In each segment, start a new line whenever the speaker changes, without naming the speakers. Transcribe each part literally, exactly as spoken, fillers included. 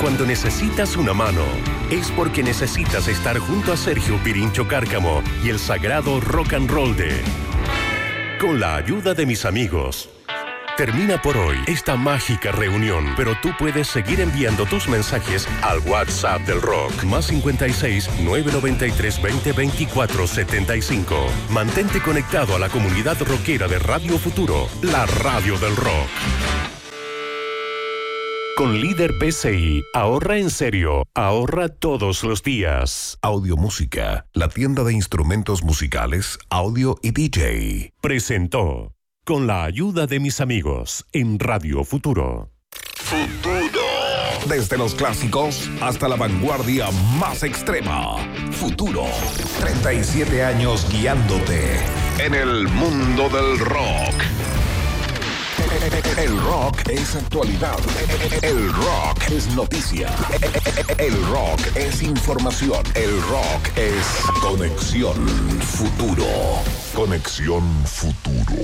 cuando necesitas una mano, es porque necesitas estar junto a Sergio Pirincho Cárcamo y el sagrado rock and roll de Con la ayuda de mis amigos. Termina por hoy esta mágica reunión, pero tú puedes seguir enviando tus mensajes al WhatsApp del rock, más cincuenta y seis, nueve noventa y tres, veinte, veinticuatro, setenta y cinco. Mantente conectado a la comunidad rockera de Radio Futuro, la radio del rock. Con Líder P C I, ahorra en serio, ahorra todos los días.
Audio Música, la tienda de instrumentos musicales, audio y D J.
Presentó Con la ayuda de mis amigos en Radio Futuro.
Futuro. Desde los clásicos hasta la vanguardia más extrema. Futuro. treinta y siete años guiándote en el mundo del rock. El rock es actualidad. El rock es noticia. El rock es información. El rock es conexión futuro. Conexión futuro.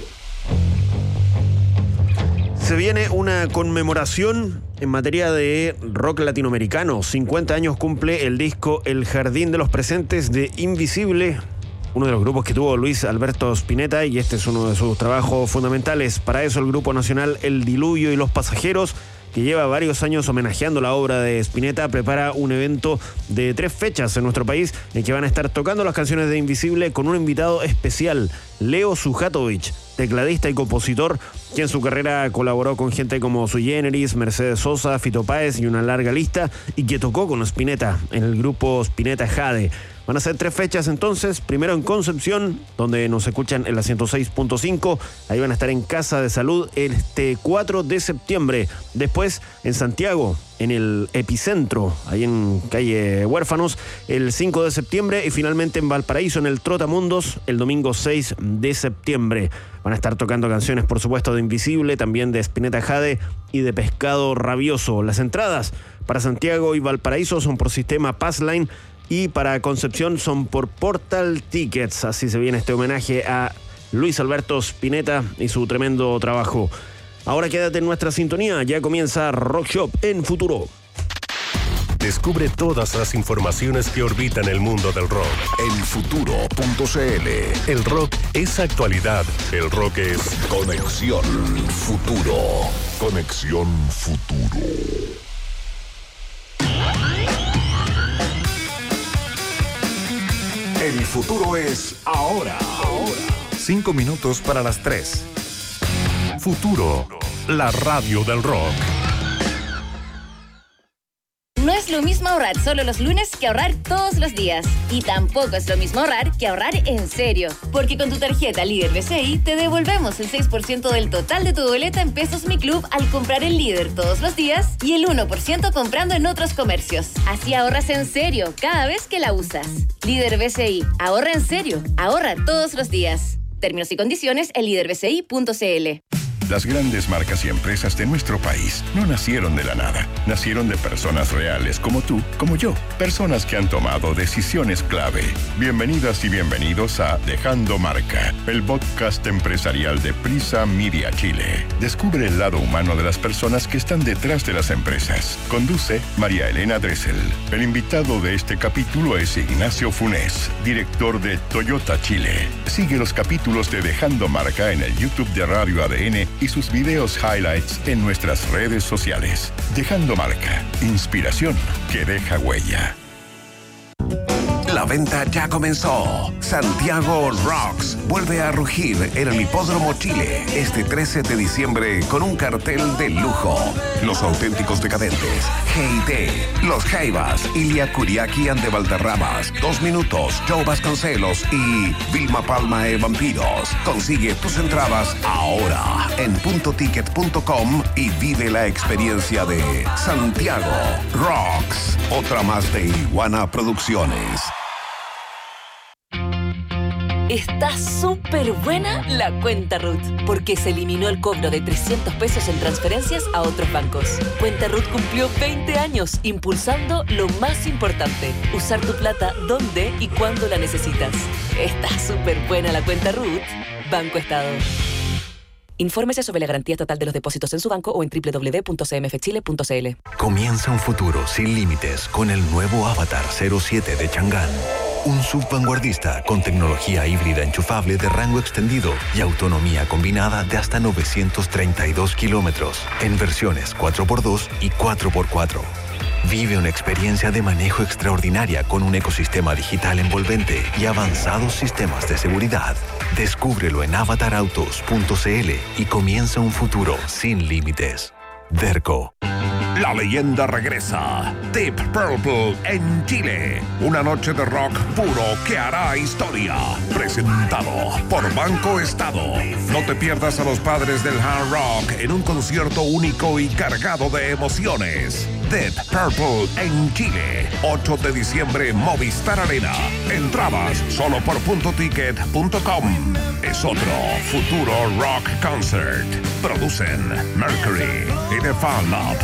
Se viene una conmemoración en materia de rock latinoamericano. cincuenta años cumple el disco El Jardín de los Presentes de Invisible, uno de los grupos que tuvo Luis Alberto Spinetta, y este es uno de sus trabajos fundamentales. Para eso el grupo nacional El Diluvio y Los Pasajeros, que lleva varios años homenajeando la obra de Spinetta, prepara un evento de tres fechas en nuestro país en que van a estar tocando las canciones de Invisible con un invitado especial, Leo Sujatovic, tecladista y compositor, que en su carrera colaboró con gente como Sui Generis, Mercedes Sosa, Fito Páez y una larga lista, y que tocó con Spinetta en el grupo Spinetta Jade. Van a ser tres fechas entonces, primero en Concepción, donde nos escuchan en la ciento seis punto cinco, ahí van a estar en Casa de Salud este cuatro de septiembre, después en Santiago, en el Epicentro, ahí en calle Huérfanos, el cinco de septiembre, y finalmente en Valparaíso, en el Trotamundos, el domingo seis de septiembre. Van a estar tocando canciones, por supuesto, de Invisible, también de Spinetta Jade y de Pescado Rabioso. Las entradas para Santiago y Valparaíso son por sistema Passline, y para Concepción son por Portal Tickets. Así se viene este homenaje a Luis Alberto Spinetta y su tremendo trabajo. Ahora quédate en nuestra sintonía, ya comienza Rock Shop en Futuro.
Descubre todas las informaciones que orbitan el mundo del rock
en futuro punto c l.
El rock es actualidad, el rock es
Conexión Futuro. Conexión Futuro. El futuro es ahora. Ahora.
Cinco minutos para las tres.
Futuro, la radio del rock.
No es lo mismo ahorrar solo los lunes que ahorrar todos los días. Y tampoco es lo mismo ahorrar que ahorrar en serio. Porque con tu tarjeta Líder B C I te devolvemos el seis por ciento del total de tu boleta en Pesos Mi Club al comprar en Líder todos los días y el uno por ciento comprando en otros comercios. Así ahorras en serio cada vez que la usas. Líder B C I. Ahorra en serio. Ahorra todos los días. Términos y condiciones en líder b c i punto c l.
Las grandes marcas y empresas de nuestro país no nacieron de la nada. Nacieron de personas reales como tú, como yo. Personas que han tomado decisiones clave. Bienvenidas y bienvenidos a Dejando Marca, el podcast empresarial de Prisa Media Chile. Descubre el lado humano de las personas que están detrás de las empresas. Conduce María Elena Dressel. El invitado de este capítulo es Ignacio Funes, director de Toyota Chile. Sigue los capítulos de Dejando Marca en el YouTube de Radio A D N y sus videos highlights en nuestras redes sociales. Dejando Marca, inspiración que deja huella.
La venta ya comenzó. Santiago Rocks vuelve a rugir en el Hipódromo Chile este trece de diciembre con un cartel de lujo. Los Auténticos Decadentes, G I T, Los Jaivas, Ilia Kuriaki and de Valderramas, Dos Minutos, Joe Vasconcelos y Vilma Palma e Vampiros. Consigue tus entradas ahora en punto ticket punto com y vive la experiencia de Santiago Rocks. Otra más de Iguana Producciones.
Está súper buena la cuenta Ruth, porque se eliminó el cobro de trescientos pesos en transferencias a otros bancos. Cuenta Ruth cumplió veinte años impulsando lo más importante, usar tu plata donde y cuando la necesitas. Está súper buena la cuenta Ruth. Banco Estado. Infórmese sobre la garantía estatal de los depósitos en su banco o en doble u doble u doble u punto c m f chile punto c l.
Comienza un futuro sin límites con el nuevo Avatar cero siete de Chang'an. Un sub vanguardista con tecnología híbrida enchufable de rango extendido y autonomía combinada de hasta novecientos treinta y dos kilómetros en versiones cuatro por dos y cuatro por cuatro. Vive una experiencia de manejo extraordinaria con un ecosistema digital envolvente y avanzados sistemas de seguridad. Descúbrelo en avatar autos punto c l y comienza un futuro sin límites. Derco.
La leyenda regresa. Deep Purple en Chile. Una noche de rock puro que hará historia. Presentado por Banco Estado. No te pierdas a los padres del hard rock en un concierto único y cargado de emociones. Deep Purple en Chile. ocho de diciembre, Movistar Arena. Entradas solo por punto ticket punto com. Es otro futuro rock concert. Producen Mercury y The Fan Up.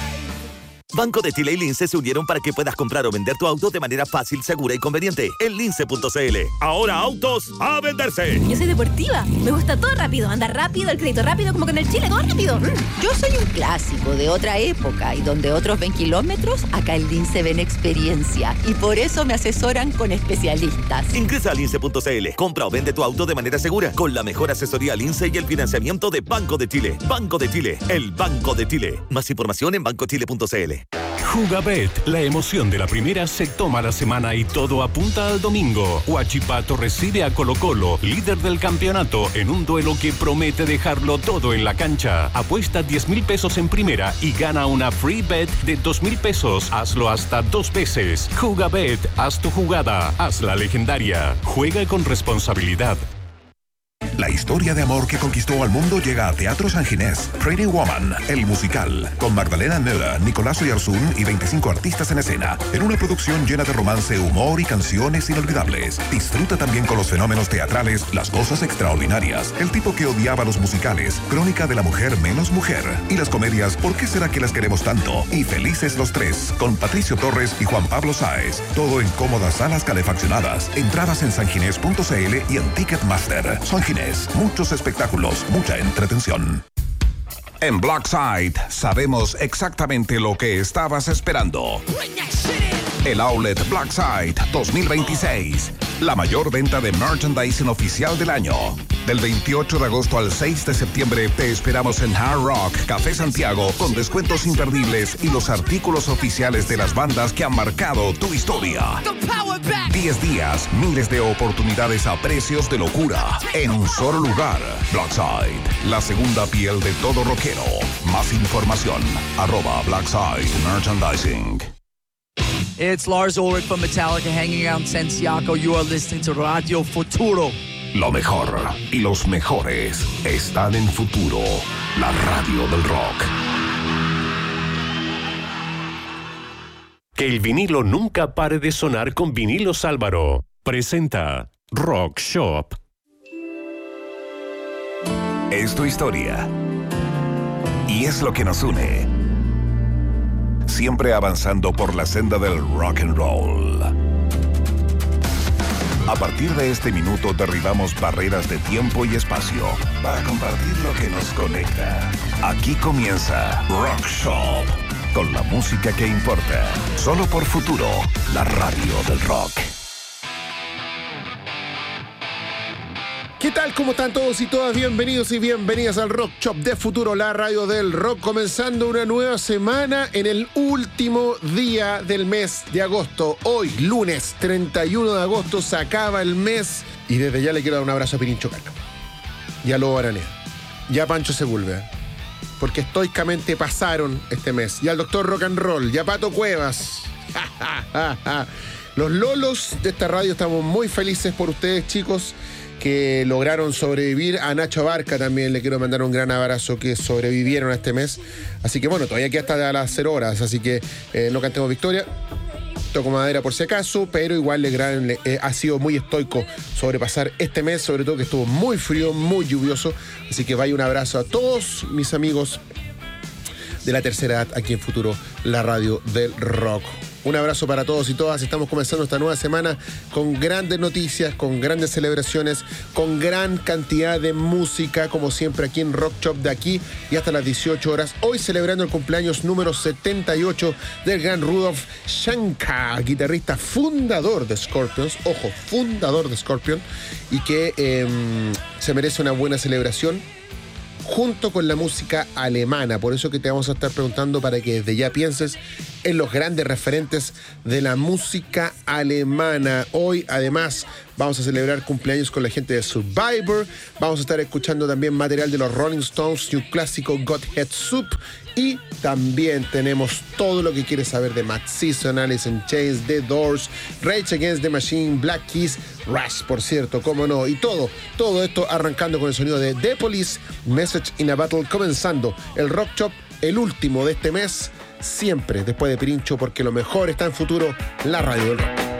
Banco de Chile y Lince se unieron para que puedas comprar o vender tu auto de manera fácil, segura y conveniente en lince punto c l. Ahora autos a venderse.
Yo soy deportiva, me gusta todo rápido, andar rápido, el crédito rápido, como que en el Chile todo rápido.
Yo soy un clásico de otra época y donde otros ven kilómetros, acá en Lince ven experiencia y por eso me asesoran con especialistas.
Ingresa a lince punto c l, compra o vende tu auto de manera segura con la mejor asesoría Lince y el financiamiento de Banco de Chile. Banco de Chile, el Banco de Chile. Más información en banco chile punto c l.
Jugabet, la emoción de la primera se toma la semana y todo apunta al domingo. Huachipato recibe a Colo Colo, líder del campeonato, en un duelo que promete dejarlo todo en la cancha. Apuesta diez mil pesos en primera y gana una free bet de dos mil pesos. Hazlo hasta dos veces. Jugabet, haz tu jugada, hazla legendaria. Juega con responsabilidad.
La historia de amor que conquistó al mundo llega a Teatro San Ginés. Pretty Woman, el musical, con Magdalena Müller, Nicolás Oyarzún y veinticinco artistas en escena, en una producción llena de romance, humor y canciones inolvidables. Disfruta también con los fenómenos teatrales, las cosas extraordinarias, el tipo que odiaba los musicales, Crónica de la mujer menos mujer, y las comedias ¿Por qué será que las queremos tanto? Y Felices los tres, con Patricio Torres y Juan Pablo Sáez. Todo en cómodas salas calefaccionadas. Entradas en sanginés punto c l y en Ticketmaster. San Ginés. Muchos espectáculos, mucha entretención. En Blackside sabemos exactamente lo que estabas esperando. El Outlet Blackside dos mil veintiséis. La mayor venta de merchandising oficial del año. Del veintiocho de agosto al seis de septiembre te esperamos en Hard Rock Café Santiago con descuentos imperdibles y los artículos oficiales de las bandas que han marcado tu historia. diez días, miles de oportunidades a precios de locura en un solo lugar. Blackside, la segunda piel de todo rockero. Más información, arroba Blackside Merchandising.
It's Lars Ulrich from Metallica hanging out in Santiago. You are listening to Radio Futuro.
Lo mejor y los mejores están en Futuro, la radio del rock.
Que el vinilo nunca pare de sonar con Vinilos Álvaro. Presenta Rock Shop.
Es tu historia. Y es lo que nos une. Siempre avanzando por la senda del rock and roll. A partir de este minuto derribamos barreras de tiempo y espacio para compartir lo que nos conecta. Aquí comienza Rock Shop, con la música que importa. Solo por Futuro, la radio del rock.
¿Qué tal? ¿Cómo están todos y todas? Bienvenidos y bienvenidas al Rock Shop de Futuro, la radio del rock, comenzando una nueva semana en el último día del mes de agosto. Hoy, lunes treinta y uno de agosto, se acaba el mes y desde ya le quiero dar un abrazo a Pirincho Cárcamo. Y a Lobo Aranea. Y a Pancho Sepúlveda. Porque estoicamente pasaron este mes. Y al doctor Rock and Roll. Y a Pato Cuevas. Los lolos de esta radio estamos muy felices por ustedes, chicos, que lograron sobrevivir. A Nacho Barca también le quiero mandar un gran abrazo, que sobrevivieron a este mes. Así que bueno, todavía queda hasta las cero horas, así que eh, no cantemos victoria. Toco madera por si acaso, pero igual Legrand le, eh, ha sido muy estoico sobrepasar este mes, sobre todo que estuvo muy frío, muy lluvioso. Así que vaya un abrazo a todos mis amigos de la tercera edad aquí en Futuro, la radio del rock. Un abrazo para todos y todas. Estamos comenzando esta nueva semana con grandes noticias, con grandes celebraciones, con gran cantidad de música, como siempre aquí en Rock Shop, de aquí y hasta las dieciocho horas. Hoy celebrando el cumpleaños número setenta y ocho del gran Rudolf Schenker, guitarrista fundador de Scorpions, ojo, fundador de Scorpions, y que eh, se merece una buena celebración junto con la música alemana. Por eso que te vamos a estar preguntando para que desde ya pienses en los grandes referentes de la música alemana. Hoy, además, vamos a celebrar cumpleaños con la gente de Survivor. Vamos a estar escuchando también material de los Rolling Stones y un clásico, Godhead Soup. Y también tenemos todo lo que quieres saber de Matt Season, Alice in Chains, The Doors, Rage Against the Machine, Black Keys, Rush, por cierto, cómo no. Y todo, todo esto arrancando con el sonido de The Police, Message in a Battle, comenzando el Rock Shop, el último de este mes, siempre después de Pirincho, porque lo mejor está en futuro, la radio del rock.